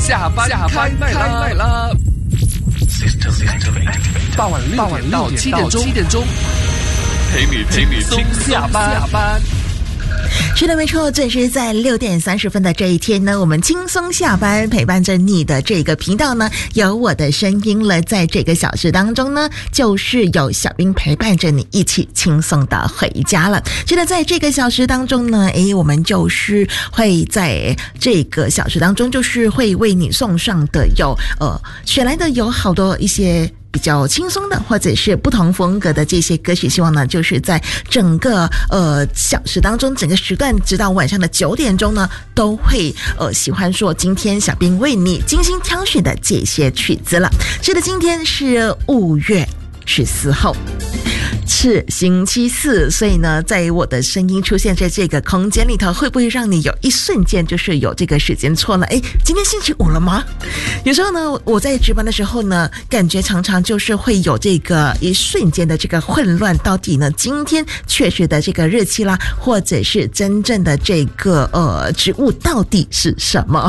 下班开麦啦！傍晚6点到7点钟，陪你轻松下班。 是的，没错，准时在6点30分的这一天呢，我们轻松下班，陪伴着你的这个频道呢，有我的声音了。在这个小时当中呢，就是有小兵陪伴着你一起轻松的回家了。是的，在这个小时当中呢，我们就是会在这个小时当中，就是会为你送上的选来的有好多一些比较轻松的或者是不同风格的这些歌曲，希望呢就是在整个小时当中，整个时段直到晚上的9点钟呢，都会喜欢说今天小兵为你精心挑选的这些曲子了。是的，今天是5月14号，是星期四，所以呢，在我的声音出现在这个空间里头，会不会让你有一瞬间就是有这个时间错了？今天星期5了吗？有时候呢，我在值班的时候呢，感觉常常就是会有这个一瞬间的这个混乱，到底呢今天确实的这个日期啦，或者是真正的这个职务到底是什么？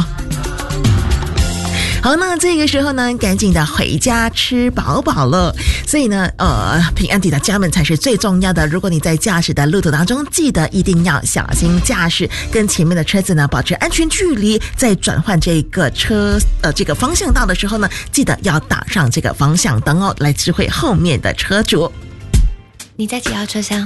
好，那这个时候呢，赶紧的回家吃饱饱了。所以呢，平安抵达家门才是最重要的。如果你在驾驶的路途当中，记得一定要小心驾驶，跟前面的车子呢保持安全距离。在转换这个这个方向道的时候呢，记得要打上这个方向灯哦，来指挥后面的车主。 你在几号车厢？